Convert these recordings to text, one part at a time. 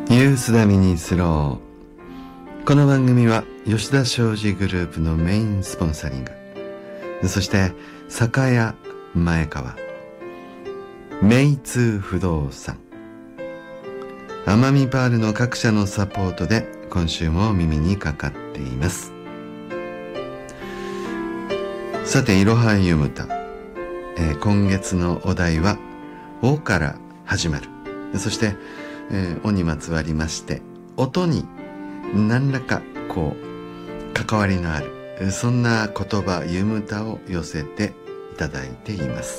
ユースダミニスロー。この番組は吉田商事グループのメインスポンサリング、そして酒屋前川、メイツー不動産、アマミパールの各社のサポートで今週もお耳にかかっています。さて、いろはゆむた、今月のお題はおから始まる。そしておにまつわりまして、音に何らか関わりのある、そんな言葉ゆむたを寄せていただいています。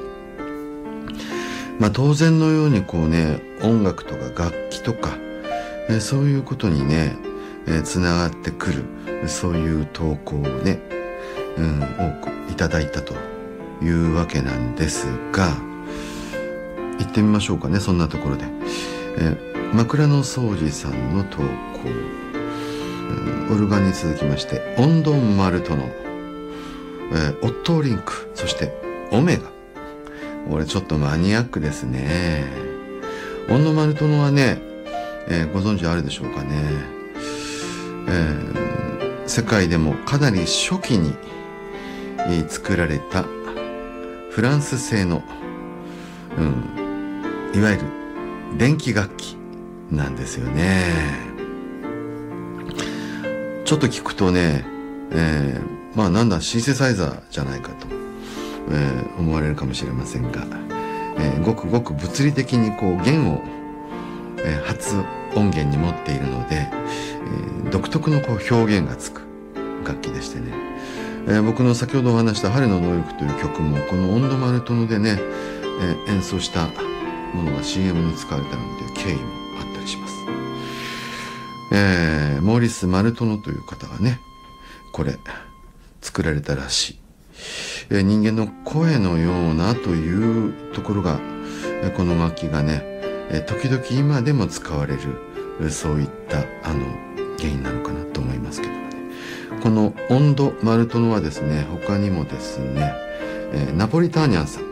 当然のように音楽とか楽器とか、そういうことにね、つながってくる、そういう投稿をね、多くいただいたというわけなんですが、行ってみましょうかね。そんなところで、枕草子さんの投稿、オルガンに続きましてオンドンマルトノ、オットーリンク、そしてオメガ。俺ちょっとマニアックですね。オンドンマルトノはね、ご存知あるでしょうかね。世界でもかなり初期に、作られたフランス製の、いわゆる電気楽器なんですよね。ちょっと聞くとね、なんだシンセサイザーじゃないかと、思われるかもしれませんが、ごくごく物理的に弦を、発音源に持っているので、独特の表現がつく楽器でしてね、僕の先ほどお話した春の能力という曲もこのオンドマルトノでね、演奏したものが CM に使われたので経緯もあったりします。モーリス・マルトノという方がね、これ作られたらしい。人間の声のようなというところが、この楽器がね、時々今でも使われる、そういった原因なのかなと思いますけどもね。このオンドマルトノはですね、他にもですね、ナポリターニャンさん、